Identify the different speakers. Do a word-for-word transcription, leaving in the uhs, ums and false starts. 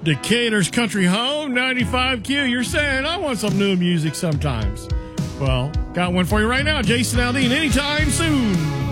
Speaker 1: Decatur's Country Home, ninety-five Q. You're saying, I want some new music sometimes. Well, got one for you right now. Jason Aldean, anytime soon.